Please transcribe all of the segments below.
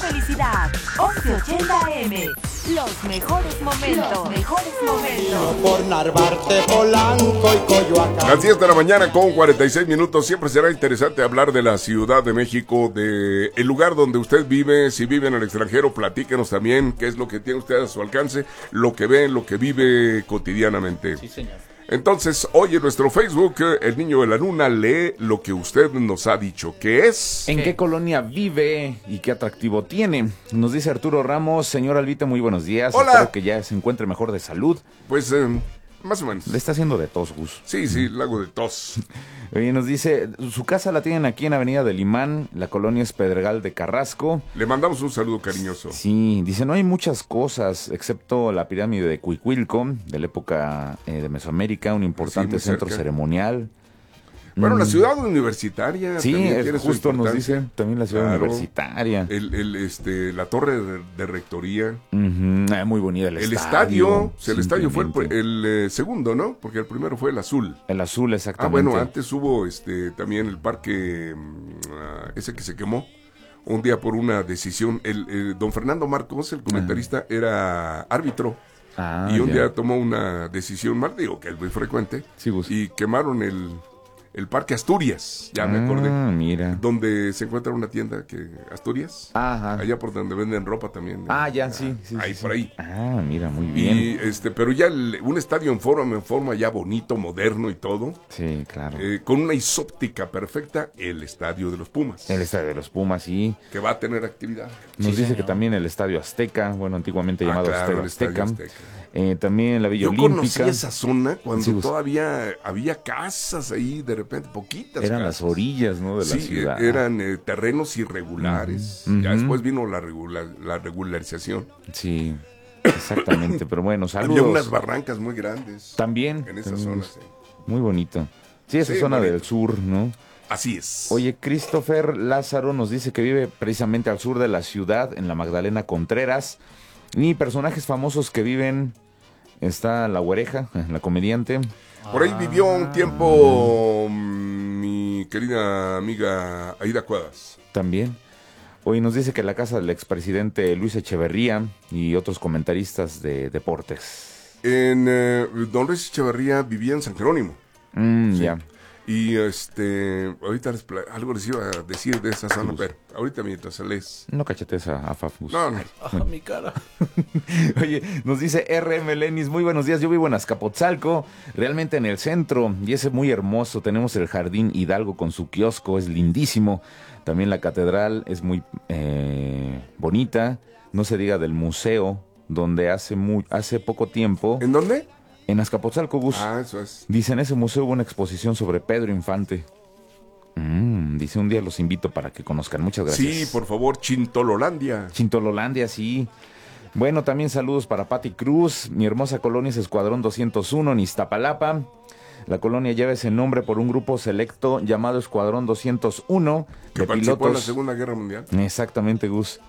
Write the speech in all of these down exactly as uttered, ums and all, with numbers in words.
felicidad. once ochenta A M. Los mejores momentos. Los mejores momentos. Por Narvarte, Polanco y Coyoacán. Las diez de la mañana con cuarenta y seis minutos. Siempre será interesante hablar de la Ciudad de México, de el lugar donde usted vive. Si vive en el extranjero, platíquenos también qué es lo que tiene usted a su alcance, lo que ve, lo que vive cotidianamente. Sí, señor. Entonces, hoy en nuestro Facebook, el Niño de la Luna lee lo que usted nos ha dicho, que es... ¿En qué, qué colonia vive y qué atractivo tiene? Nos dice Arturo Ramos. Señor Albita, muy buenos días. Hola. Espero que ya se encuentre mejor de salud. Pues, eh, más o menos. Le está haciendo de tos, Gus. Sí, sí, lago de tos. Oye, nos dice, su casa la tienen aquí en Avenida del Imán, la colonia es Pedregal de Carrasco. Le mandamos un saludo cariñoso. Sí, dice, no hay muchas cosas, excepto la pirámide de Cuicuilco, de la época eh, de Mesoamérica, un importante Sí, centro cerca. ceremonial. Bueno, Mm. la ciudad universitaria. Sí, también es tiene su justo nos importancia. dice, también la ciudad Claro. universitaria. El, el, este, la torre de, de rectoría. Uh-huh. Ah, muy bonita el, El estadio. estadio, pues, el estadio fue el, simplemente. el, eh, segundo, ¿no? Porque el primero fue el azul. El azul, Ah, exactamente. bueno, antes hubo este también el parque, mm, ah, ese que se quemó un día por una decisión. El, eh, don Fernando Marcos, el comentarista, era árbitro. Ah, y un ya. día tomó una decisión mal, digo que es muy frecuente, Sí, Gus. y quemaron el, el parque Asturias, ya me Ah, acordé, mira. donde se encuentra una tienda que Asturias, Ajá. allá por donde venden ropa también. Ah, eh, ya, sí. sí ahí sí, por sí. ahí. Ah, mira, muy bien. Y este, pero ya el- un estadio en forma, en forma ya bonito, moderno y todo, Sí, claro. eh, con una isóptica perfecta, el estadio de los Pumas, El estadio de los Pumas, sí. que va a tener actividad. Nos Sí, dice señor. que también el Estadio Azteca, bueno, antiguamente Ah, llamado claro, Estadio el Estadio Azteca. Azteca. Eh, también la Villa Yo Olímpica. conocí esa zona cuando Sí, Gus. todavía había casas ahí, de repente, poquitas Eran casas. las orillas, ¿no? De la Sí, ciudad. eh, eran eh, terrenos irregulares. Ujú. Ya Ujú. después vino la, regular, la regularización. Sí, exactamente. Pero bueno, saludos. Había unas barrancas muy grandes También. en esa también, zona. Sí. Muy bonito. Sí, esa Sí, zona bonito. del sur, ¿no? Así es. Oye, Christopher Lázaro nos dice que vive precisamente al sur de la ciudad, en la Magdalena Contreras. Y personajes famosos que viven, está la Güereja, la comediante. Por ahí vivió un tiempo mm, mi querida amiga Aida Cuadras. También. Hoy nos dice que la casa del expresidente Luis Echeverría y otros comentaristas de deportes. En eh, Don Luis Echeverría vivía en San Jerónimo. Mm, Sí. Ya. Y este, ahorita les pla- algo les iba a decir de esa zona, pero ahorita mientras se les... No cachetes a, a Fafus. No, no. Ah, mi cara. Oye, nos dice R M Lenis, muy buenos días, yo vivo en Azcapotzalco, realmente en el centro, y es muy hermoso, tenemos el Jardín Hidalgo con su kiosco, es lindísimo, también la catedral es muy eh, bonita, no se diga del museo, donde hace, muy, hace poco tiempo, ¿En dónde? en Azcapotzalco, Gus, Ah, eso es. dice, en ese museo hubo una exposición sobre Pedro Infante. Mm, dice, un día los invito para que conozcan, muchas gracias. Sí, por favor, Chintololandia. Chintololandia, sí. Bueno, también saludos para Pati Cruz. Mi hermosa colonia es Escuadrón doscientos uno en Iztapalapa. La colonia lleva ese nombre por un grupo selecto llamado Escuadrón doscientos uno Que de participó en la pilotos. Segunda Guerra Mundial. Exactamente, Gus.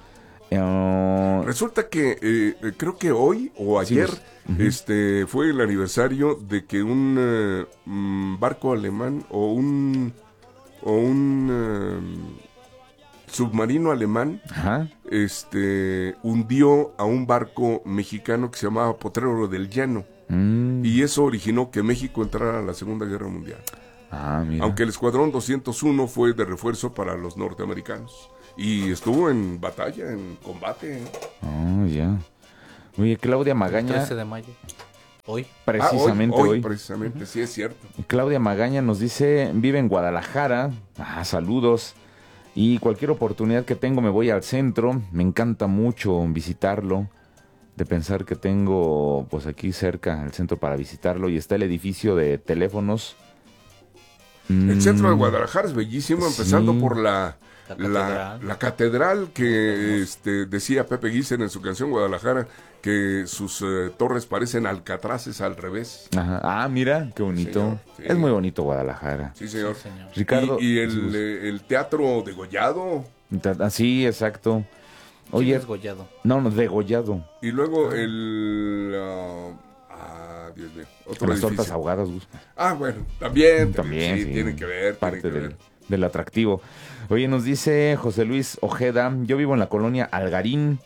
Eh, Resulta que eh, eh, creo que hoy o Sí, ayer Gus. Ujú. este fue el aniversario de que un eh, mm, barco alemán o un o un eh, submarino alemán Ajá. este hundió a un barco mexicano que se llamaba Potrero del Llano Mm. y eso originó que México entrara a la Segunda Guerra Mundial. Ah, mira. Aunque el Escuadrón doscientos uno fue de refuerzo para los norteamericanos y estuvo en batalla, en combate. Oh, ya. Oye, Claudia Magaña, trece de mayo. Hoy. precisamente Ah, hoy, hoy. hoy, precisamente, sí es cierto. Claudia Magaña nos dice, vive en Guadalajara. Ah, saludos. Y cualquier oportunidad que tengo me voy al centro. Me encanta mucho visitarlo. De pensar que tengo, pues aquí cerca, el centro para visitarlo. Y está el edificio de teléfonos. El Mm, centro de Guadalajara es bellísimo, empezando sí. por la, La la, catedral. la catedral que este, decía Pepe Guisen en su canción Guadalajara, que sus eh, torres parecen alcatraces al revés. Ajá. Ah, mira, qué bonito. Señor, sí. Es muy bonito Guadalajara. Sí, señor. Sí, señor. Ricardo. Y, y el, eh, el teatro degollado, Ah, sí, exacto. Oye, Oye, desgollado. no, no, degollado. y luego el... ah, ah, Dios mío, otro Las edificio. tortas ahogadas, Gus. Ah, bueno, también, También, sí, sí. tiene que ver, Parte tiene que del- ver. del atractivo. Oye, nos dice José Luis Ojeda, yo vivo en la colonia Algarín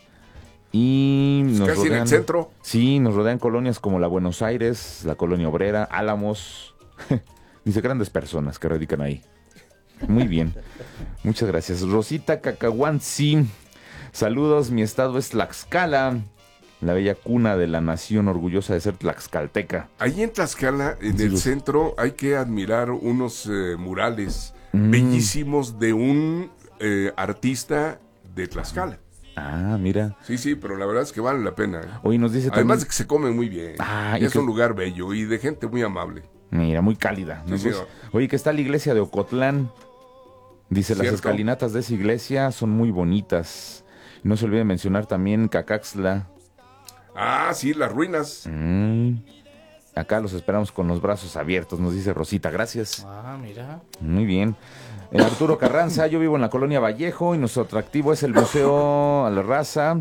y Pues nos casi en rodean, el centro. Sí, nos rodean colonias como la Buenos Aires, la Colonia Obrera, Álamos. Dice, grandes personas que radican ahí. Muy bien. Muchas gracias. Rosita Cacahuanzi. Saludos, mi estado es Tlaxcala, la bella cuna de la nación, orgullosa de ser tlaxcalteca. Ahí en Tlaxcala, en Sí, el Luz. centro, hay que admirar unos eh, murales Mm. bellísimos de un eh, artista de Tlaxcala. Ah, mira. Sí, sí, pero la verdad es que vale la pena. ¿eh? Hoy nos dice Además de también... que se come muy bien. Ah, y y es que- un lugar bello y de gente muy amable. Mira, muy cálida. Sí, Nos dice- señor. Oye, que está la iglesia de Ocotlán. Dice, las Cierto. escalinatas de esa iglesia son muy bonitas. No se olvide mencionar también Cacaxtla. Ah, sí, las ruinas. Mm. Acá los esperamos con los brazos abiertos, nos dice Rosita. Gracias. Ah, mira. Muy bien. Eh, Arturo Carranza, yo vivo en la colonia Vallejo y nuestro atractivo es el Museo a la Raza.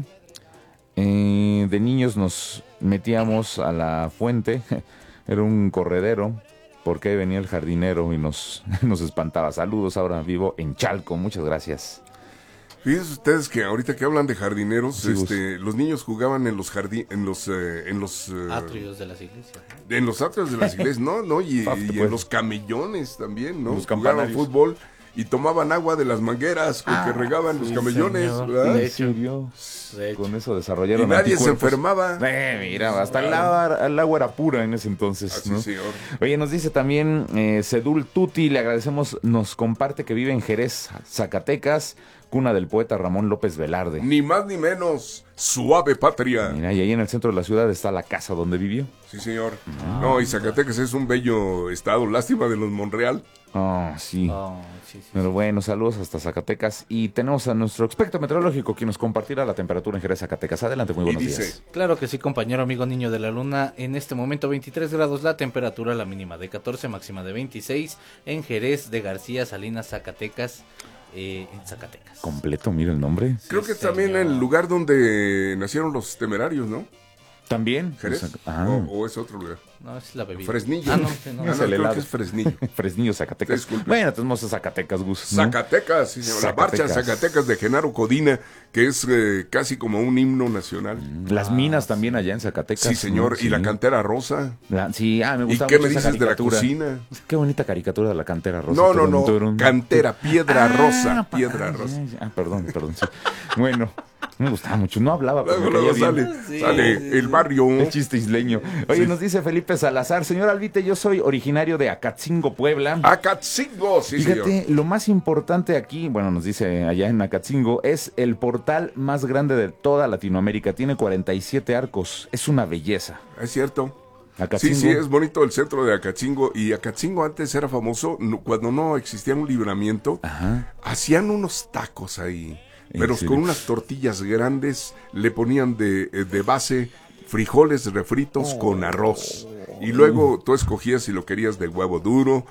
Eh, de niños nos metíamos a la fuente, era un corredero, porque ahí venía el jardinero y nos, nos espantaba. Saludos, ahora vivo en Chalco, muchas gracias. Fíjense ustedes que ahorita que hablan de jardineros, Sí, este, los niños jugaban en los jardín, en los, eh, en los, eh, Atrios de las iglesias. en los atrios de las iglesias, no, no, y, Fafte, y pues. en los camellones también, ¿no? Los Jugaban campanarios. fútbol y tomaban agua de las mangueras con que regaban los sí, camellones, señor. ¿verdad? De ¿En hecho. serio? De hecho. Con eso Y desarrollaron nadie se anticuerpos. enfermaba. Eh, mira, hasta el agua, el agua era pura en ese entonces, Así, ¿no? señor. Oye, nos dice también eh, Sedul Tuti, le agradecemos, nos comparte que vive en Jerez, Zacatecas, cuna del poeta Ramón López Velarde. Ni más ni menos, suave patria. Mira, y ahí en el centro de la ciudad está la casa donde vivió. Sí, señor. No, y Zacatecas es un bello estado, lástima de los Monreal. Ah, sí. Oh, sí, sí. Pero bueno, saludos hasta Zacatecas. Y tenemos a nuestro experto meteorológico quien nos compartirá la temperatura en Jerez, Zacatecas. Adelante, muy Y buenos dice, días. Claro que sí, compañero amigo niño de la luna. En este momento veintitrés grados la temperatura, la mínima de catorce, máxima de veintiséis en Jerez de García, Salinas, Zacatecas, eh, en Zacatecas. Completo, mira el nombre. creo Sí, que es también señor. el lugar donde nacieron los temerarios, ¿no? ¿También? ¿Jerez? Ah, O, o es otro lugar. No, es la bebida. Fresnillo. Ah, no, sí, no. Ah, no, Es el creo helado. que es Fresnillo. Fresnillo, Zacatecas. Disculpe. Bueno, tenemos a Zacatecas, Gus. ¿no? Zacatecas, sí, señor. La marcha Zacatecas. Zacatecas de Genaro Codina, que es eh, casi como un himno nacional. Las minas también allá en Zacatecas. Sí, señor. ¿no? Y la Sí. cantera rosa. La- sí, ah, me ¿Y gusta qué mucho me esa dices de la caricatura. cocina? Qué bonita caricatura de la cantera rosa. No, no, Turun, no. turun. Cantera, piedra Ah, rosa. pa- Piedra ah, rosa. ya, ya. Ah, perdón, perdón. Sí. Bueno, me gustaba mucho. No hablaba, pero Luego, me luego caía sale, bien. Sí, sale sí, el sí. barrio. El chiste isleño. Oye, Sí. nos dice Felipe Salazar. Señor Albite, yo soy originario de Acatzingo, Puebla. Acatzingo, sí, Fíjate, señor. lo más importante aquí, bueno, nos dice allá en Acatzingo, es el portal más grande de toda Latinoamérica. Tiene cuarenta y siete arcos. Es una belleza. Es cierto. Acatzingo. Sí, sí, es bonito el centro de Acatzingo. Y Acatzingo antes era famoso no- cuando no existía un libramiento. Ajá. Hacían unos tacos ahí, ¿En pero serio? con unas tortillas grandes, le ponían de, eh, de base frijoles refritos con arroz. Y luego tú escogías si lo querías de huevo duro,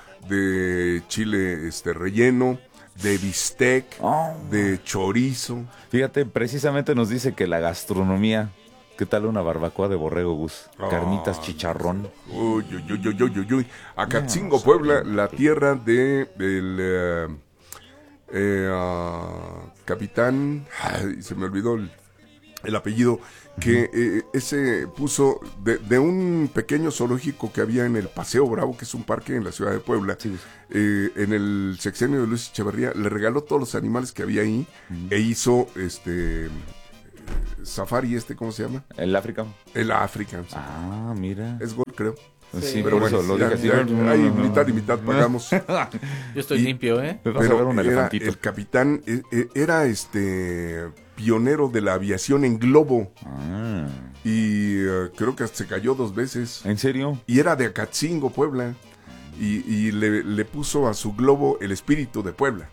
de chile este relleno, de bistec, Oh. de chorizo. Fíjate, precisamente nos dice que la gastronomía, ¿qué tal una barbacoa de borrego, Gus? Carnitas, Ah, chicharrón. Uy, uy, uy, uy, uy, uy, uy. Acatzingo, Puebla, la tierra de el eh, eh, ah, capitán, ay, se me olvidó el, el apellido, que eh, ese puso de, de un pequeño zoológico que había en el Paseo Bravo, que es un parque en la ciudad de Puebla. Sí. Eh, en el sexenio de Luis Echeverría, le regaló todos los animales que había ahí e hizo este eh, safari, este, ¿cómo se llama? ¿El África? El African. Ah, mira. Es gol, creo. Sí, Pero por bueno, eso lo ya- dije así. ya- No, no, ahí no, no. mitad y mitad pagamos. Yo estoy Y- limpio, ¿eh? Pues vas a ver Pero un era, elefantito. el capitán eh, eh, era este pionero de la aviación en globo Ah, y eh, creo que se cayó dos veces. ¿en serio? Y era de Acatzingo, Puebla. Y, y le, le puso a su globo el espíritu de Puebla.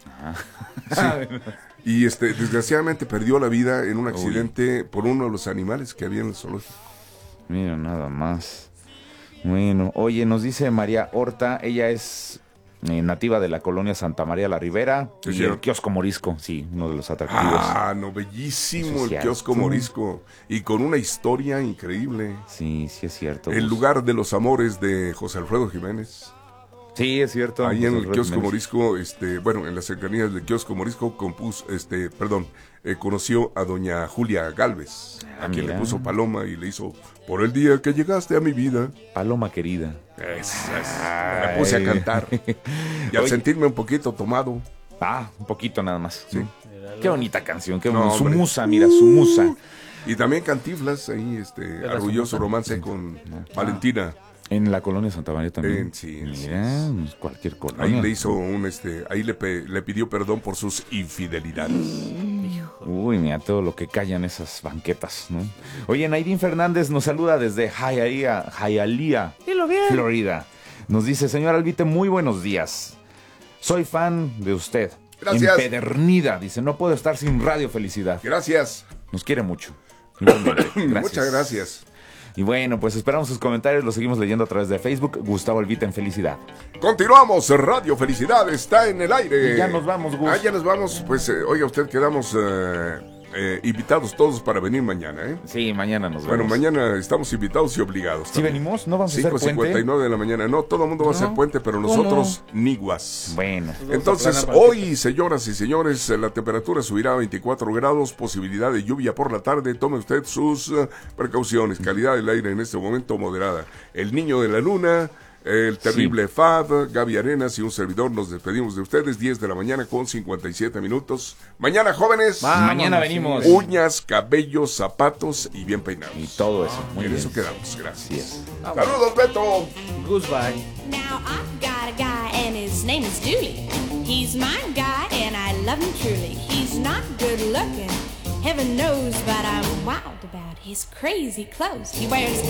Y este desgraciadamente perdió la vida en un accidente por uno de los animales que había en el zoológico. Mira, nada más. Bueno, oye, nos dice María Horta, ella es eh, nativa de la colonia Santa María la Ribera Sí, y señor. el kiosco morisco, sí, uno de los atractivos. Ah, no, bellísimo Eso es el cierto. kiosco morisco. Y con una historia increíble. Sí, sí es cierto. El Gus. lugar de los amores de José Alfredo Jiménez. Sí, es cierto. Ahí en el Red kiosco Méndez. Morisco, este, bueno, en las cercanías del kiosco Morisco compuso, este, perdón, eh, conoció a doña Julia Galvez, Ah, a quien mira. le puso paloma y le hizo por el día que llegaste a mi vida. Paloma querida. Es, es, me puse a cantar. Y al Oye. sentirme un poquito tomado, Ah, un poquito nada más. Sí. ¿no? Qué bonita canción, qué No, bonita. Su hombre. musa, mira, su musa. y también Cantinflas, ahí, este, ¿Era orgulloso famosa? romance con Valentina. En la colonia Santa María también. En- sí, Mira, pues, cualquier colonia. Ahí le hizo un, este, ahí le, pe- le pidió perdón por sus infidelidades. Uy, mira todo lo que callan esas banquetas, ¿no? Oye, Naidín Fernández nos saluda desde Hialeah, Hialeah, Florida. Nos dice, señor Albite, muy buenos días. Soy fan de usted. Gracias. Empedernida, dice, no puedo estar sin Radio Felicidad. Gracias. Nos quiere mucho. Igualmente. Gracias. Muchas gracias. Y bueno, pues esperamos sus comentarios, los seguimos leyendo a través de Facebook. Gustavo Albite en Felicidad. Continuamos, Radio Felicidad está en el aire. Ya nos vamos, Gus. Ah, ya nos vamos. Pues, eh, oiga, usted quedamos eh, eh, invitados todos para venir mañana, ¿eh? Sí, mañana nos vemos. Bueno, mañana estamos invitados y obligados. ¿Sí también. venimos? ¿No vamos a cinco hacer cincuenta y puente? nueve de la mañana. No, todo el mundo va a hacer puente, pero ¿Cómo? nosotros niguas. Bueno. Entonces, aplanar hoy, señoras y señores, eh, la temperatura subirá a veinticuatro grados, posibilidad de lluvia por la tarde. Tome usted sus eh, precauciones. Calidad del aire en este momento moderada. El niño de la luna, el terrible Fab, Gaby Arenas y un servidor nos despedimos de ustedes. diez de la mañana con cincuenta y siete minutos. Mañana, jóvenes, Vámonos, Mañana sí. venimos. uñas, cabellos, zapatos y bien peinados. Y todo eso. Muy en bien. eso quedamos. Gracias. Así es. Saludos, Beto. Goodbye. Now I've got a guy and his name is Dooley. He's my guy and I love him truly. He's not good looking, heaven knows, but I'm wild about his crazy clothes. He wears